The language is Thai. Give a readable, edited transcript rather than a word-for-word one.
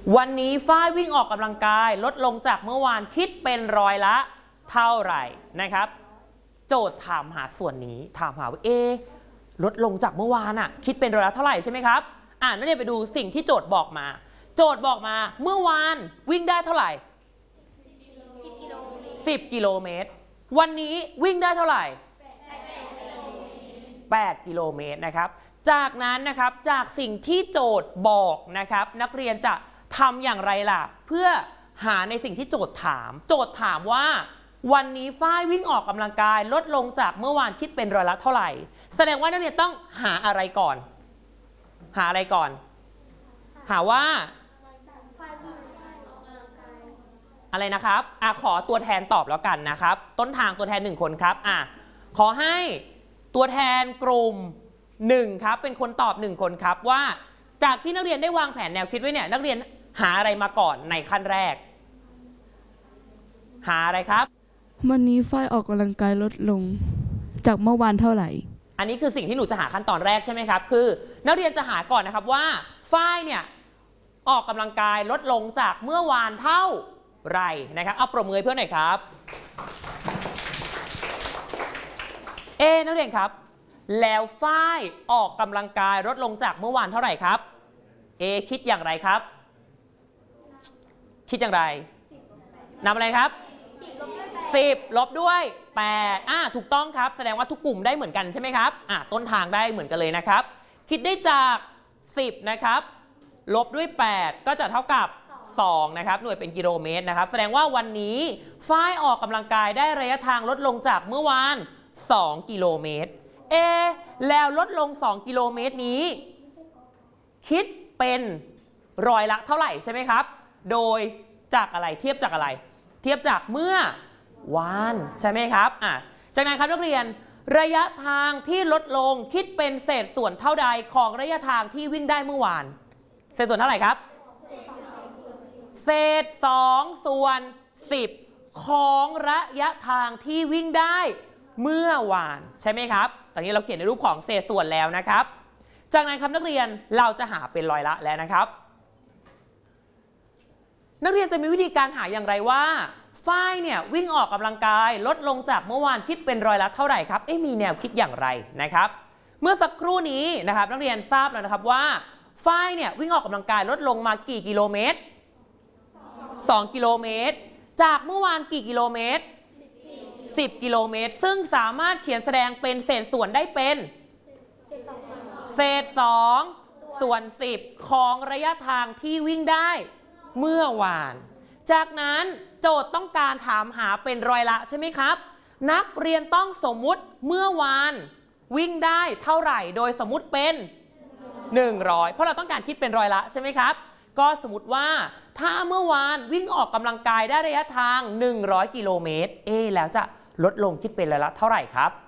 วันนี้ฝ้ายวิ่งออกกำลังกายลดลงจากเมื่อวานคิดเป็นร้อยละเท่าไหร่นะครับโจทย์ถามหาส่วนนี้ถามหาว่าลดลงจากเมื่อวานอะคิดเป็นร้อยละเท่าไหร่ใช่ไหมครับนักเรียนไปดูสิ่งที่โจทย์บอกมาโจทย์บอกมาเมื่อวานวิ่งได้เท่าไหร่10 กิโลเมตรวันนี้วิ่งได้เท่าไหร่8 กิโลเมตรนะครับจากนั้นนะครับจากสิ่งที่โจทย์บอกนะครับนักเรียนจะทำอย่างไรล่ะเพื่อหาในสิ่งที่โจทย์ถามว่าวันนี้ฝ้ายวิ่งออกกำลังกายลดลงจากเมื่อวานคิดเป็นร้อยละเท่าไหร่แสดงว่านักเรียนต้องหาอะไรก่อนหาว่าอะไรนะครับขอตัวแทนตอบแล้วกันนะครับต้นทางตัวแทน1คนครับขอให้ตัวแทนกลุ่ม1ครับเป็นคนตอบ1คนครับว่าจากที่นักเรียนได้วางแผนแนวคิดไว้เนี่ยนักเรียนหาอะไรมาก่อนในขั้นแรกหาอะไรครับวันนี้ฝ้ายออกกำลังกายลดลงจากเมื่อวานเท่าไหร่อันนี้คือสิ่งที่หนูจะหาขั้นตอนแรกใช่ไหมครับคือนักเรียนจะหาก่อนนะครับว่าฝ้ายเนี่ยออกกำลังกายลดลงจากเมื่อวานเท่าไหร่นะครับเอาปรบมือเพื่อนหน่อยครับนักเรียนครับแล้วฝ้ายออกกำลังกายลดลงจากเมื่อวานเท่าไหร่ครับคิดอย่างไรครับคิดอย่างไรนำอะไรครับ10 ลบด้วย8ถูกต้องครับแสดงว่าทุกกลุ่มได้เหมือนกันใช่ไหมครับต้นทางได้เหมือนกันเลยนะครับคิดได้จาก10นะครับลบด้วย8ก็จะเท่ากับ2นะครับหน่วยเป็นกิโลเมตรนะครับแสดงว่าวันนี้ฝ้ายออกกำลังกายได้ระยะทางลดลงจากเมื่อวาน2 กิโลเมตรแล้วลดลง2 กิโลเมตรนี้คิดเป็นร้อยละเท่าไหร่ใช่ไหมครับโดยจากอะไรเทียบจากอะไรเทียบจากเมื่อวานใช่ไหมครับจากนั้นครับนักเรียนระยะทางที่ลดลงคิดเป็นเศษส่วนเท่าใดของระยะทางที่วิ่งได้เมื่อวานเศษส่วนเท่าไหร่ครับเศษ2 ส่วน 10ของระยะทางที่วิ่งได้เมื่อวานใช่ไหมครับตอนนี้เราเขียนในรูปของเศษส่วนแล้วนะครับจากนั้นครับนักเรียนเราจะหาเป็นร้อยละแล้วนะครับนักเรียนจะมีวิธีการหาอย่างไรว่าฝ้ายเนี่ยวิ่งออกกำลังกายลดลงจากเมื่อวานคิดเป็นร้อยละเท่าไหร่ครับมีแนวคิดอย่างไรนะครับเมื่อสักครู่นี้นะครับนักเรียนทราบแล้วนะครับว่าฝ้ายเนี่ยวิ่งออกกำลังกายลดลงมากี่กิโลเมตร2 กิโลเมตรจากเมื่อวานกี่กิโลเมตร10 กิโลเมตรซึ่งสามารถเขียนแสดงเป็นเศษส่วนได้เป็นเศษ2 ส่วน 10ของระยะทางที่วิ่งได้เมื่อวานจากนั้นโจทย์ต้องการถามหาเป็นร้อยละใช่ไหมครับนักเรียนต้องสมมุติเมื่อวานวิ่งได้เท่าไหร่โดยสมมุติเป็น100เพราะเราต้องการคิดเป็นร้อยละใช่ไหมครับก็สมมติว่าถ้าเมื่อวานวิ่งออกกำลังกายได้ระยะทาง100 กิโลเมตรแล้วจะลดลงคิดเป็นร้อยละเท่าไหร่ครับ